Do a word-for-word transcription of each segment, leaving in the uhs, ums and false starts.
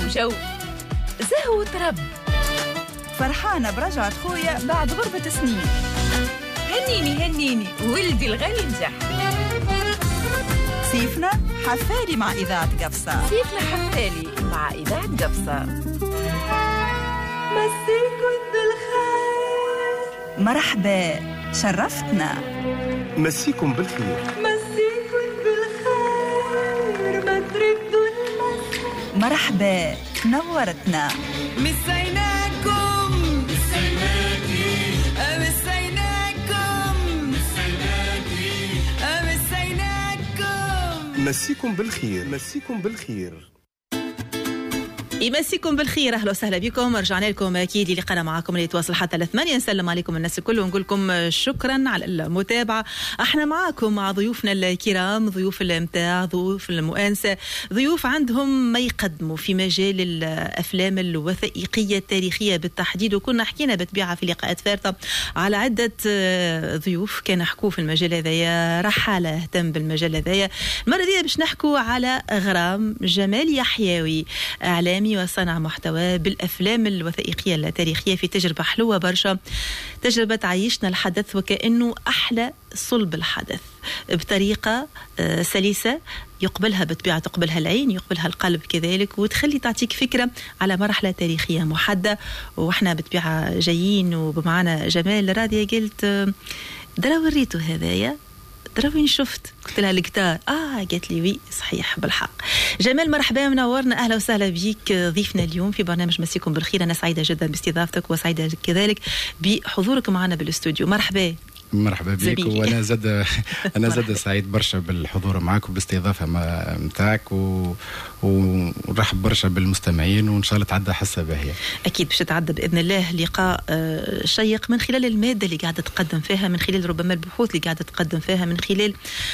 جو زهو ترب. فرحانة برجعة خويا بعد غربة سنين. هنيني هنيني ولدي الغالي نجح. سيفنا حفالي مع إذاعة قفصة. سيفنا حفالي مع إذاعة قفصة. مسيكم بالخير. مرحبا شرفتنا. مسيكم بالخير. مسيكم بالخير ما تردوا المسير. مرحبا نورتنا. مسيناكم مسيناكي مسيناكم مسيناكي مسيناكم. مسيكم بالخير. مسيكم بالخير. يمسيكم بالخير. اهلا وسهلا بكم. رجعنا لكم اكيد اللي قنا معكم اللي يتواصل حتى لثمانية. نسلم عليكم الناس الكل ونقول لكم شكرا على المتابعه. احنا معاكم مع ضيوفنا الكرام، ضيوف الامتاع، ضيوف المؤانسه، ضيوف عندهم ما يقدموا في مجال الافلام الوثائقيه التاريخيه بالتحديد. وكنا حكينا بطبيعه في لقاءات فارطه على عده ضيوف كان حكوا في المجال هذايا، رحاله اهتم بالمجال هذايا. المره دي باش نحكوا على غرام جمال يحيوي، اعلامي وصنع محتوى بالأفلام الوثائقية التاريخية في تجربة حلوة برشا، تجربة تعيشنا الحدث وكأنه أحلى صلب الحدث بطريقة سلسة يقبلها بطبيعة، تقبلها العين، يقبلها القلب كذلك، وتخلي تعطيك فكرة على مرحلة تاريخية محددة. وإحنا بطبيعة جايين وبمعنا جمال راضية، قلت درا وريتو هذايا، ترى وين شفت؟ قلت لها الكتار. اه قالت لي وي صحيح بالحق. جمال مرحبا منورنا، اهلا وسهلا بيك ضيفنا اليوم في برنامج مسيكم بالخير. انا سعيده جدا باستضافتك وسعيده كذلك بحضورك معنا بالاستوديو. مرحبا. مرحبا بك. وانا زاد انا زاد سعيد برشا بالحضور معك وباستضافه نتاعك و... ونرحب برشا بالمستمعين، وان شاء الله تعدى حصه باهيه. اكيد باش تتعدى باذن الله. لقاء شيق من خلال الماده اللي قاعده تقدم فيها، من خلال ربما البحوث اللي قاعده تقدم فيها، من خلال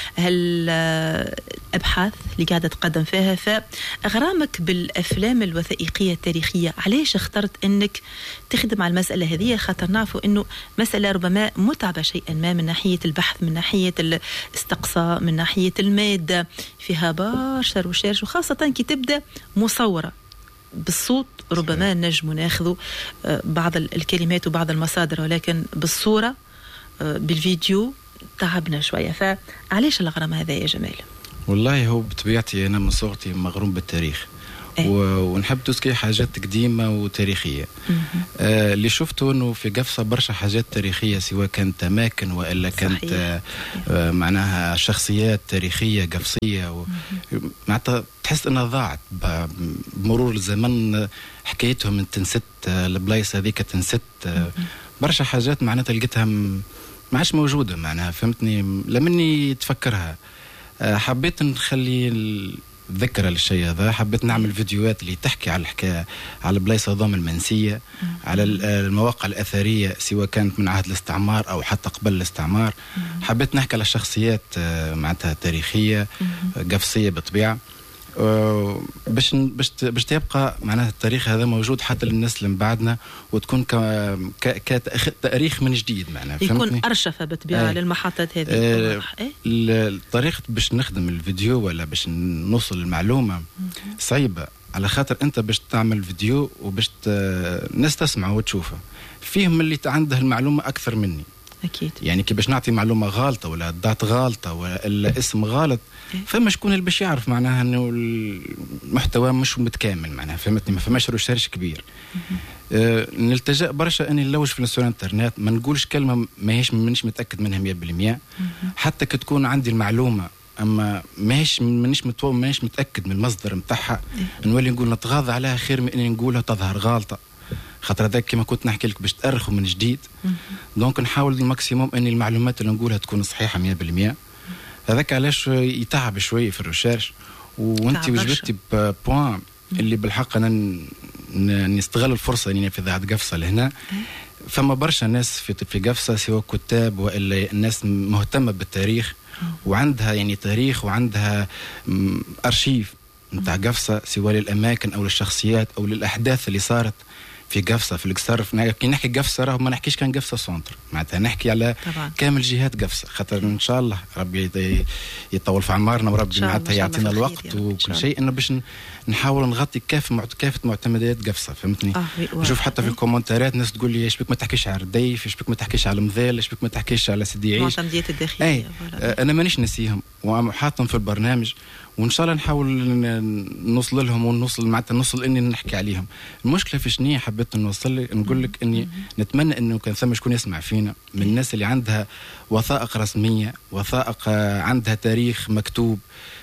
الابحاث اللي قاعده تقدم فيها. فغرامك بالافلام الوثائقيه التاريخيه، علاش اخترت انك تخدم على المساله هذه؟ خاطر نعرفوا انه مساله ربما متعبه شيئا ما من ناحيه البحث، من ناحيه الاستقصاء، من ناحيه الماده، فيها برشا ريسيرش، وخاصه كي تبدا مصوره بالصوت ربما نجم ناخذ بعض الكلمات وبعض المصادر، ولكن بالصوره بالفيديو تعبنا شويه. فعلاش الغرام هذا يا جمال؟ والله هو بطبيعتي انا من صغري مغروم بالتاريخ. أيه. ونحب تسكي حاجات قديمة وتاريخية. آه اللي شفته أنه في قفصة برشا حاجات تاريخية، سواء كانت أماكن وإلا كانت آه آه معناها شخصيات تاريخية قفصية، معناتها تحس أنها ضاعت بمرور الزمن، حكايتهم تنست، البلايص هذيك تنست. آه برشا حاجات معناتها لقيتها ما عادش موجودة، معناها فهمتني لمني تفكرها. آه حبيت نخلي ذكرى للشيء هذا، حبيت نعمل فيديوهات اللي تحكي على الحكاية، على بلايص الضم المنسية، مم. على المواقع الأثرية سواء كانت من عهد الاستعمار أو حتى قبل الاستعمار. مم. حبيت نحكي على شخصيات معناتها تاريخية قفصية بطبيعة، باش باش باش تبقى معناها التاريخ هذا موجود حتى للناس اللي من بعدنا، وتكون ك كتاريخ من جديد، معناها يكون أرشفة بطبيعة. آه. للمحطات هذه. آه إيه؟ الطريقة باش نخدم الفيديو ولا باش نوصل المعلومة صعيبة، على خاطر أنت باش تعمل فيديو وباش الناس تسمعه وتشوفه، فيهم اللي عنده المعلومة أكثر مني. أكيد. يعني كي باش نعطي معلومة غالطة ولا دات غالطة ولا اسم غلط، فما شكون اللي باش يعرف معناها انه المحتوى مش متكامل، معناها فهمتني، ما فماش ريسيرش كبير. آه نلتجأ برشا اني نلوج في الانترنت، ما نقولش كلمة ماهيش مانيش متأكد منها مية بالمية، حتى كتكون عندي المعلومة اما ماهيش مانيش متو مانيش متأكد من المصدر نتاعها، نولي نقول نتغاضى عليها خير من اني نقولها تظهر غلطة، خاطر هذاك كما كنت نحكي لك باش تأرخوا من جديد. دونك نحاول الماكسيموم ان المعلومات اللي نقولها تكون صحيحة مية بالمية. هذاك علاش يتعب شويه في الريسيرش. وانت وجبتي بوان اللي بالحق انا نستغل الفرصه اني في ذات قفصه لهنا. فما برشا ناس في في قفصه، سواء كتاب والا الناس مهتمه بالتاريخ وعندها يعني تاريخ وعندها ارشيف نتاع قفصه، سواء للاماكن او للشخصيات او للاحداث اللي صارت. في قفصه في القصر. كي نحكي قفصه راه ما نحكيش كان قفصه سونتر، معناتها نحكي على طبعا. كامل جهات قفصه، خاطر ان شاء الله ربي يطول في عمارنا وربي معناتها يعطينا الوقت وكل شيء انه باش نحاول نغطي كافه كافه معتمدات قفصه، فهمتني؟ آه نشوف حتى في الكومنتات ناس تقول لي ايش بك ما تحكيش على الرديف، ايش بك ما تحكيش على المذال، ايش بك ما تحكيش على سيدي عيش، المعتمدات الداخليه. أي. انا مانيش نسيهم وحاطهم في البرنامج، وان شاء الله نحاول نوصل لهم ونوصل معناتها نوصل اني نحكي عليهم. المشكله في شنو حبيت نوصل لك نقول لك اني نتمنى انه كان ثم شكون يسمع فينا من الناس اللي عندها وثائق رسميه، وثائق عندها تاريخ مكتوب،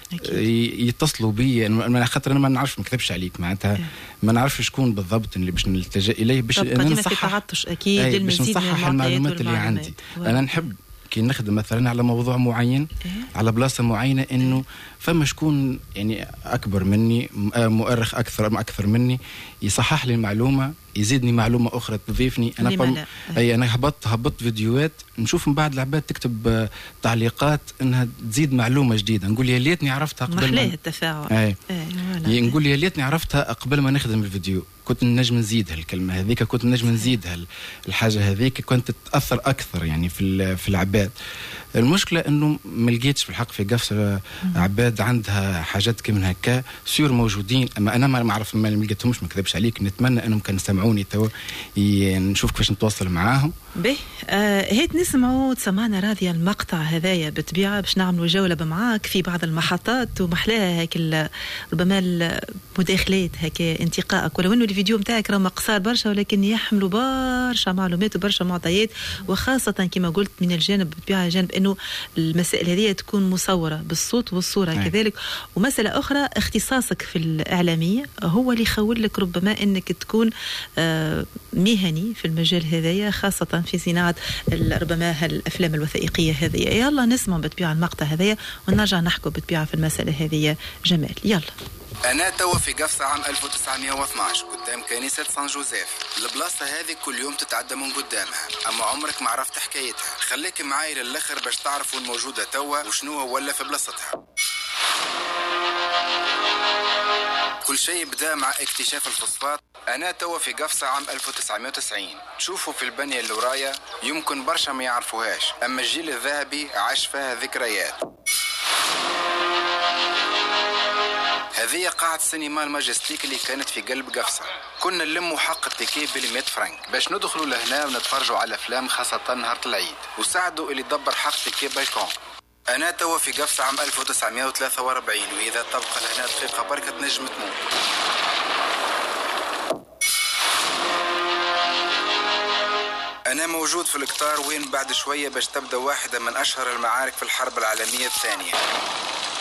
يتصلوا بي. انا خاطر انا ما نعرفش، ما نكذبش عليك، معناتها ما نعرفش شكون بالضبط اللي باش نلتجئ اليه باش نصحح اكيد باش نصحح المعلومات اللي عندي. انا نحب كي نخدم مثلا على موضوع معين إيه؟ على بلاصه معينه انه فما شكون يعني اكبر مني، مؤرخ اكثر اكثر مني، يصحح لي المعلومه، يزيدني معلومه اخرى تضيفني. انا بم... اي انا هبطت هبطت فيديوهات نشوف من بعد العباد تكتب تعليقات انها تزيد معلومه جديده، نقول يا ليتني عرفتها قبل محلاه ما... التفاعل. اي أي نقول يا ليتني عرفتها قبل ما نخدم الفيديو، كنت نجم نزيدها الكلمه هذيك، كنت نجم نزيدها الحاجه هذيك، كنت تاثر اكثر يعني في في العباد. المشكله انه ما لقيتش في الحق في قفصه عباد عندها حاجات كيما هكا سيور موجودين، اما انا ما نعرف ما لقيتهمش، ما كذبش عليك. نتمنى انهم كانوا يسمعوني تو نشوف كيفاش نتواصل معاهم. به آه هيت نسمعوا تسمعنا راضيه المقطع هذايا بالطبيعه باش نعملوا جوله معاك في بعض المحطات ومحلاها هيك ربما المداخلات هيك انتقائك، ولو انه الفيديو نتاعك راه قصار برشا ولكن يحملوا برشا معلومات وبرشا معطيات، وخاصه كما قلت من الجانب بالطبيعه جانب انه المسائل هذه تكون مصوره بالصوت والصوره أي. كذلك. ومساله اخرى اختصاصك في الاعلاميه هو اللي يخول لك ربما انك تكون آه مهني في المجال هذايا، خاصه في صناعه ربما الافلام الوثائقيه هذه. يلا نسمع بالطبيعه المقطع هذايا ونرجع نحكوا بالطبيعه في المساله هذه. جمال يلا. أنا توا في قفصة عام ألف وتسعمائة واثناش قدام كنيسة سان جوزيف. البلاصة هذه كل يوم تتعدى من قدامها، أما عمرك ما عرفت حكايتها. خليك معاي للآخر باش تعرفوا الموجودة توا وشنو ولا في بلاصتها. كل شيء بدأ مع اكتشاف الفوسفات. أنا توا في قفصة عام ألف وتسعمائة وتسعين. تشوفوا في البنية اللي ورايا يمكن برشا ما يعرفوهاش، أما الجيل الذهبي عاش فيها ذكريات. هذه قاعة السينما الماجستيك اللي كانت في قلب قفصة. كنا نلموا حق التيكي بالمئة فرنك باش ندخلوا لهنا ونتفرجوا على أفلام، خاصة نهار العيد، وساعدوا اللي دبر حق التيكي بالكون. أنا توا في قفصة عام ألف وتسعمائة وثلاثة وأربعين، وإذا تبقى لهنا دقيقة بركة تنجم تموت. أنا موجود في القطار وين بعد شوية باش تبدأ واحدة من أشهر المعارك في الحرب العالمية الثانية.